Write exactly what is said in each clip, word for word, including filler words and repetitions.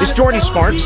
Is Jordan Sparks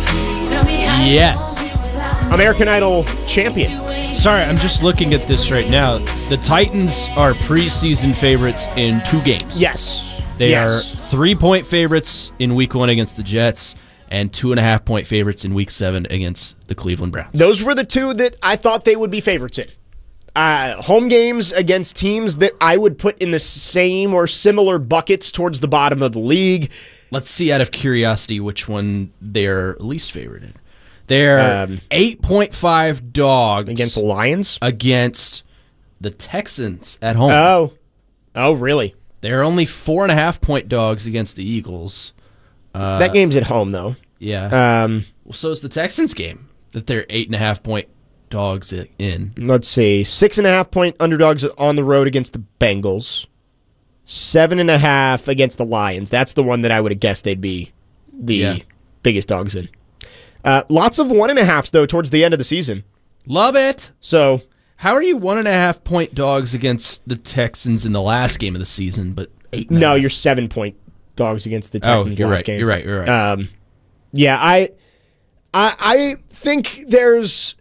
Yes. American Idol champion? Sorry, I'm just looking at this right now. The Titans are preseason favorites in two games. Yes. They yes. are three-point favorites in week one against the Jets and two-and-a-half-point favorites in week seven against the Cleveland Browns. Those were the two that I thought they would be favorites in. Uh, home games against teams that I would put in the same or similar buckets towards the bottom of the league. Let's see, out of curiosity, which one they're least favored in. They're Um, eight point five dogs Against the Lions? against the Texans at home. Oh. Oh, really? They're only four and a half point dogs against the Eagles. Uh, that game's at home, though. Yeah. Um, well, so is the Texans game that they're eight and a half point dogs in. let's see. Six and a half point underdogs on the road against the Bengals. Seven and a half against the Lions. That's the one that I would have guessed they'd be the Yeah. biggest dogs in. Uh, lots of one and a halves, though, towards the end of the season. Love it. So, How are you one and a half point dogs against the Texans in the last game of the season, but eight? and a no, half? you're seven point dogs against the Oh, Texans you're last right. game. You're right. You're right. Um, yeah, I, I, I think there's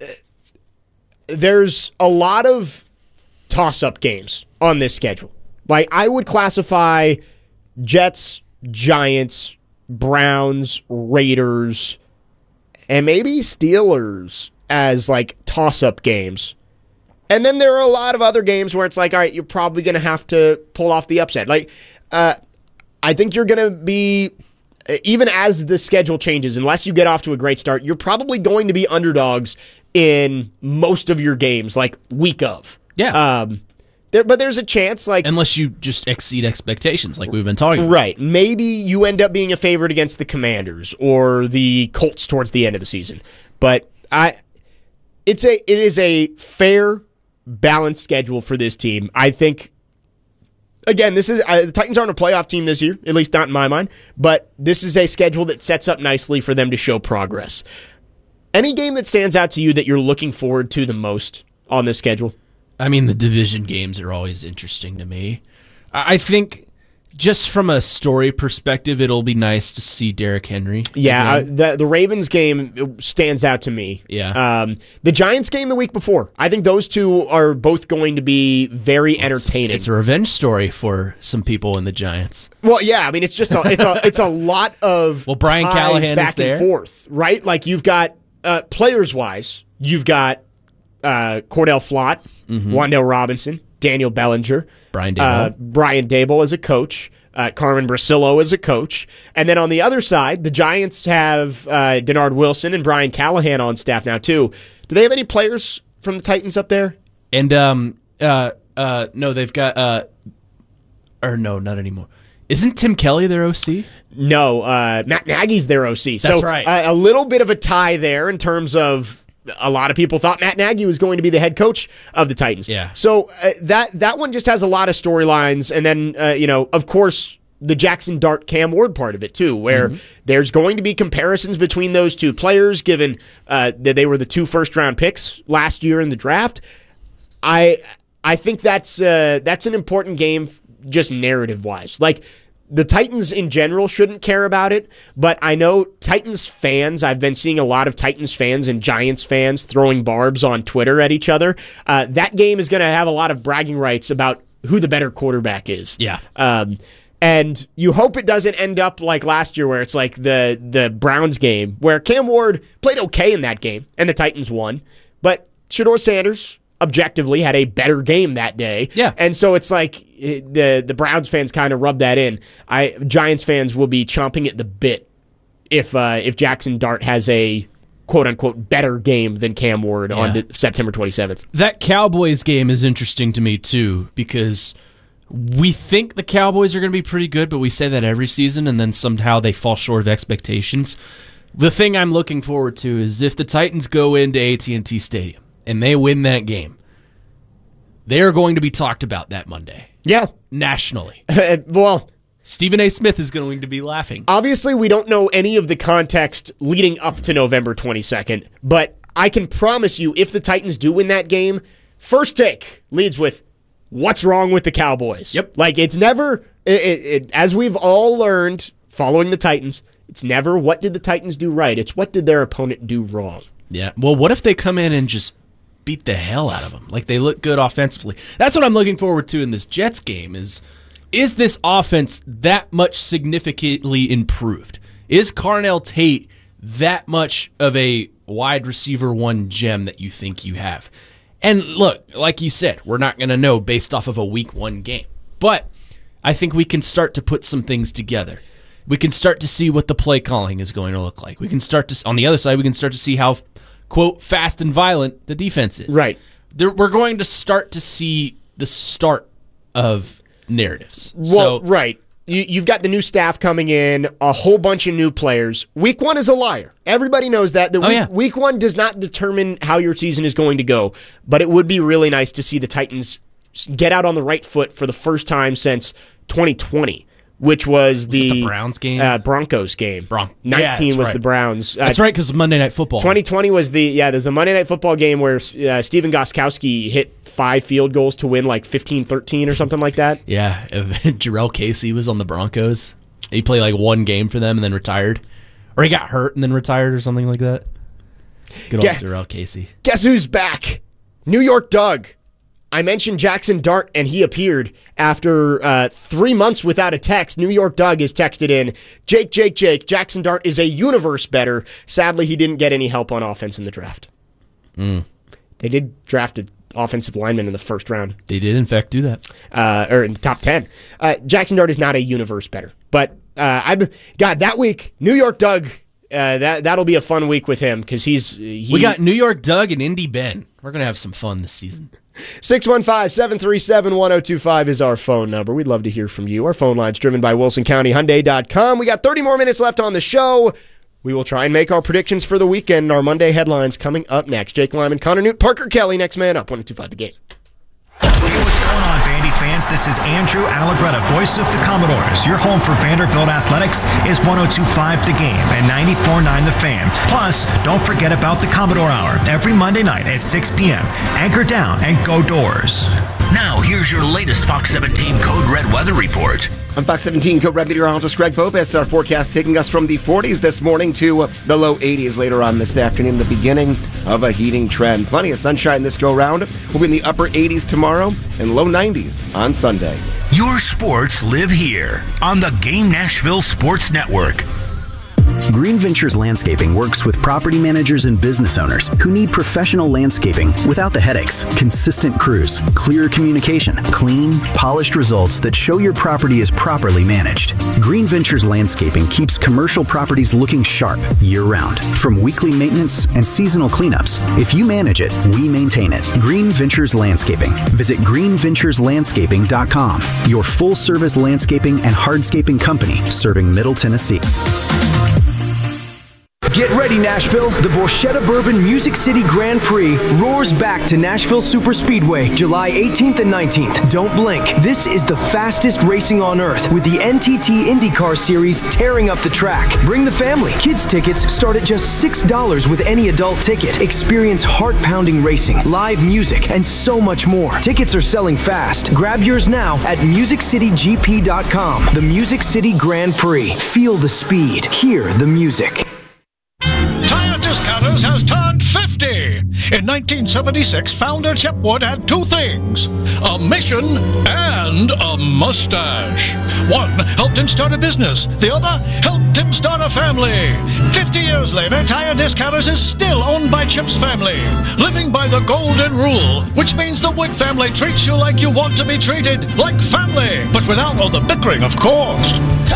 there's a lot of toss-up games on this schedule. Like, I would classify Jets, Giants, Browns, Raiders, and maybe Steelers as like toss-up games. And then there are a lot of other games where it's like, all right, you're probably going to have to pull off the upset. Like, uh, I think you're going to be, even as the schedule changes, unless you get off to a great start, you're probably going to be underdogs in most of your games, like week of. Yeah. Um, there, but there's a chance, like, Unless you just exceed expectations, like we've been talking about. right, maybe you end up being a favorite against the Commanders or the Colts towards the end of the season. But I, it's a, it is a fair, balanced schedule for this team. I think, again, this is uh, the Titans aren't a playoff team this year, at least not in my mind, but this is a schedule that sets up nicely for them to show progress. Any game that stands out to you that you're looking forward to the most on this schedule? I mean, the division games are always interesting to me. I I think just from a story perspective, it'll be nice to see Derrick Henry. Yeah, uh, again. the the Ravens game stands out to me. Yeah. Um, the Giants game the week before. I think those two are both going to be very entertaining. It's a revenge story for some people in the Giants. Well, yeah, I mean it's just a, it's a it's a lot of Well, Brian ties Callahan back is there. and forth, right? Like you've got uh, players wise, you've got uh, Cordell Flott, Mm-hmm. Wan'Dale Robinson, Daniel Bellinger, Brian uh, Daboll. Brian Dable as a coach. Uh, Carmen Brasillo as a coach. And then on the other side, the Giants have uh, Denard Wilson and Brian Callahan on staff now, too. Do they have any players from the Titans up there? And, um, uh, uh, no, they've got, uh, or no, not anymore. Isn't Tim Kelly their O C? No, uh, Matt Nagy's their O C. That's so, right. Uh, a little bit of a tie there in terms of a lot of people thought Matt Nagy was going to be the head coach of the Titans. Yeah. So uh, that that one just has a lot of storylines. And then, uh, you know, of course, the Jackson Dart Cam Ward part of it, too, where mm-hmm. there's going to be comparisons between those two players, given uh, that they were the two first-round picks last year in the draft. I I think that's uh, that's an important game just narrative-wise. Like, the Titans in general shouldn't care about it, but I know Titans fans, I've been seeing a lot of Titans fans and Giants fans throwing barbs on Twitter at each other. Uh, that game is going to have a lot of bragging rights about who the better quarterback is. Yeah. Um, and you hope it doesn't end up like last year where it's like the, the Browns game where Cam Ward played okay in that game and the Titans won, but Shedeur Sanders objectively had a better game that day. Yeah. And so it's like the the Browns fans kind of rub that in. I Giants fans will be chomping at the bit if uh, if Jackson Dart has a quote unquote better game than Cam Ward Yeah. on the, September twenty-seventh. That Cowboys game is interesting to me, too, because we think the Cowboys are going to be pretty good, but we say that every season, and then somehow they fall short of expectations. The thing I'm looking forward to is if the Titans go into A T and T Stadium and they win that game, they are going to be talked about that Monday. Yeah. Nationally. Well, Stephen A. Smith is going to be laughing. obviously we don't know any of the context leading up to November twenty-second, but I can promise you if the Titans do win that game, First Take leads with what's wrong with the Cowboys. Yep. Like it's never, it, it, it, as we've all learned following the Titans, It's never what did the Titans do right. It's what did their opponent do wrong. Yeah. Well, what if they come in and just beat the hell out of them? Like, they look good offensively. That's what I'm looking forward to in this Jets game is, is this offense that much significantly improved? Is Carnell Tate that much of a wide receiver one gem that you think you have? And look, like you said, we're not going to know based off of a week one game. But I think we can start to put some things together. We can start to see what the play calling is going to look like. We can start to, on the other side, we can start to see how, quote, fast and violent the defense is. Right. There, we're going to start to see the start of narratives. Well, so, right. You, you've got the new staff coming in, a whole bunch of new players. Week one is a liar. Everybody knows that. The oh, week, yeah. week one does not determine how your season is going to go, but it would be really nice to see the Titans get out on the right foot for the first time since twenty twenty, which was, was the, the Browns game, uh, Broncos game. Bron- nineteen yeah, was right. the Browns. Uh, that's right, because Monday Night Football. twenty twenty was the yeah. There's a Monday Night Football game where uh, Steven Gostkowski hit five field goals to win like fifteen thirteen or something like that. Yeah, Jarrell Casey was on the Broncos. He played like one game for them and then retired, or he got hurt and then retired or something like that. Good old Guess, Jarrell Casey. Guess who's back? New York Doug. I mentioned Jackson Dart, and he appeared after uh, three months without a text. New York Doug has texted in, Jake, Jake, Jake, Jackson Dart is a universe better. Sadly, he didn't get any help on offense in the draft. Mm. They did draft an offensive lineman in the first round. They did, in fact, do that. Uh, or in the top ten. Uh, Jackson Dart is not a universe better. But, uh, I God, that week, New York Doug, uh, that, that'll be a fun week with him because he's... He, we got New York Doug and Indy Ben. We're going to have some fun this season. six one five, seven three seven, one oh two five is our phone number. We'd love to hear from you. Our phone line's driven by Wilson County Hyundai dot com. We got thirty more minutes left on the show. We will try and make our predictions for the weekend. Our Monday headlines coming up next. Jake Lyman, Connor Newt, Parker Kelly, next man up, one oh two five The Game. Hey, what's going on, Vandy fans? This is Andrew Allegretta, voice of the Commodores. Your home for Vanderbilt Athletics is one oh two five The Game and ninety-four point nine The Fan. Plus, don't forget about the Commodore Hour every Monday night at six p.m. Anchor down and go Doors. Now, here's your latest Fox seventeen Code Red weather report. On Fox seventeen, Code Red meteorologist Greg Bopes. Our forecast taking us from the forties this morning to the low eighties later on this afternoon, the beginning of a heating trend. Plenty of sunshine this go-round. We'll be in the upper eighties tomorrow and low nineties on Sunday. Your sports live here on the Game Nashville Sports Network. Green Ventures Landscaping works with property managers and business owners who need professional landscaping without the headaches, consistent crews, clear communication, clean, polished results that show your property is properly managed. Green Ventures Landscaping keeps commercial properties looking sharp year-round. From weekly maintenance and seasonal cleanups, if you manage it, we maintain it. Green Ventures Landscaping. Visit green ventures landscaping dot com, your full-service landscaping and hardscaping company serving Middle Tennessee. Get ready, Nashville. The Borchetta Bourbon Music City Grand Prix roars back to Nashville Super Speedway, July eighteenth and nineteenth. Don't blink. This is the fastest racing on earth, with the N T T IndyCar Series tearing up the track. Bring the family. Kids tickets start at just six dollars with any adult ticket. Experience heart-pounding racing, live music, and so much more. Tickets are selling fast. Grab yours now at music city g p dot com. The Music City Grand Prix. Feel the speed. Hear the music. Tire Discounters has turned fifty. In nineteen seventy-six, founder Chip Wood had two things: a mission and a mustache. One helped him start a business. The other helped him start a family. fifty years later, Tire Discounters is still owned by Chip's family, living by the golden rule, which means the Wood family treats you like you want to be treated, like family, but without all the bickering, of course.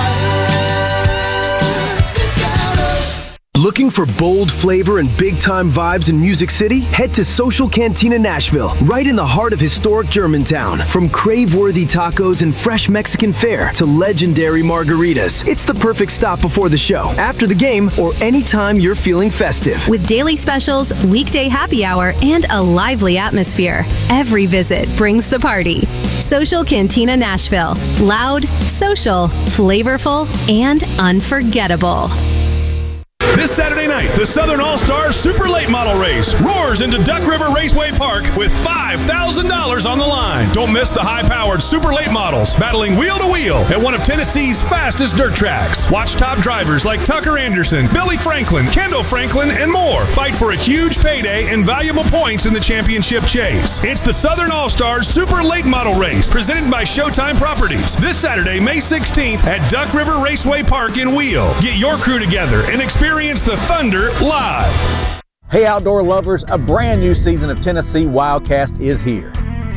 Looking for bold flavor and big-time vibes in Music City? Head to Social Cantina Nashville, right in the heart of historic Germantown. From crave-worthy tacos and fresh Mexican fare to legendary margaritas, it's the perfect stop before the show, after the game, or anytime you're feeling festive. With daily specials, weekday happy hour, and a lively atmosphere, every visit brings the party. Social Cantina Nashville. Loud, social, flavorful, and unforgettable. This Saturday night, the Southern All-Stars Super Late Model Race roars into Duck River Raceway Park with five thousand dollars on the line. Don't miss the high-powered Super Late Models battling wheel to wheel at one of Tennessee's fastest dirt tracks. Watch top drivers like Tucker Anderson, Billy Franklin, Kendall Franklin, and more fight for a huge payday and valuable points in the championship chase. It's the Southern All-Stars Super Late Model Race presented by Showtime Properties this Saturday, May sixteenth at Duck River Raceway Park in Wheel. Get your crew together and experience the Thunder live. Hey outdoor lovers, a brand new season of Tennessee Wildcast is here.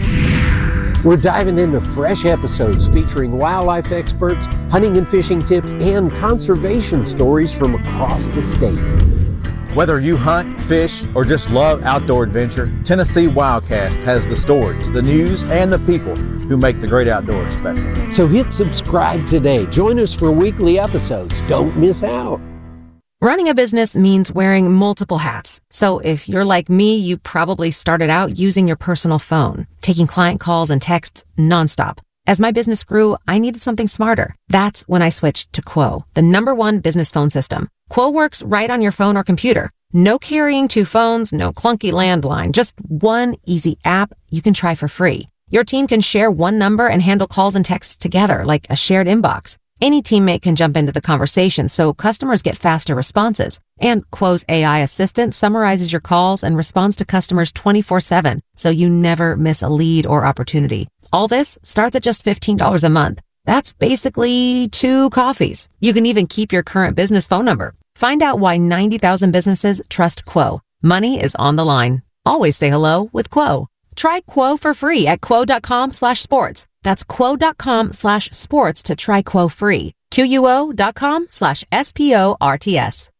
We're diving into fresh episodes featuring wildlife experts, hunting and fishing tips, and conservation stories from across the state. Whether you hunt, fish, or just love outdoor adventure, Tennessee Wildcast has the stories, the news, and the people who make the great outdoors special. So hit subscribe today. Join us for weekly episodes. Don't miss out. Running a business means wearing multiple hats. So if you're like me, you probably started out using your personal phone, taking client calls and texts nonstop. As my business grew, I needed something smarter. That's when I switched to Quo, the number one business phone system. Quo works right on your phone or computer. No carrying two phones, no clunky landline, just one easy app you can try for free. Your team can share one number and handle calls and texts together like a shared inbox. Any teammate can jump into the conversation so customers get faster responses. And Quo's A I assistant summarizes your calls and responds to customers twenty-four seven, so you never miss a lead or opportunity. All this starts at just fifteen dollars a month. That's basically two coffees. You can even keep your current business phone number. Find out why ninety thousand businesses trust Quo. Money is on the line. Always say hello with Quo. Try Quo for free at quo.com slash sports. That's quo.com slash sports to try Quo free. Quo.com slash S-P-O-R-T-S.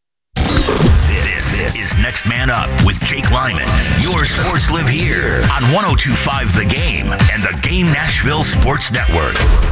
This, this is Next Man Up with Jake Lyman. Your sports live here on one oh two point five The Game and the Game Nashville Sports Network.